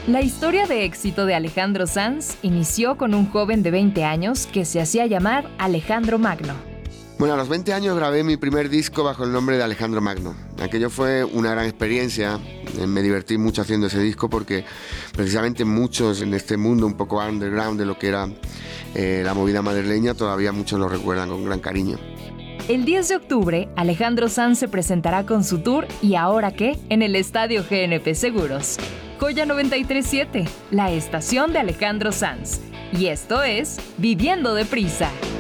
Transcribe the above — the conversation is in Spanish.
La historia de éxito de Alejandro Sanz inició con un joven de 20 años que se hacía llamar Alejandro Magno. Bueno, a los 20 años grabé mi primer disco bajo el nombre de Alejandro Magno. Aquello fue una gran experiencia, me divertí mucho haciendo ese disco porque precisamente muchos en este mundo un poco underground de lo que era la movida madrileña, todavía muchos lo recuerdan con gran cariño. El 10 de octubre, Alejandro Sanz se presentará con su tour ¿Y ahora qué? En el Estadio GNP Seguros. Joya 93.7, la estación de Alejandro Sanz. Y esto es Viviendo Deprisa.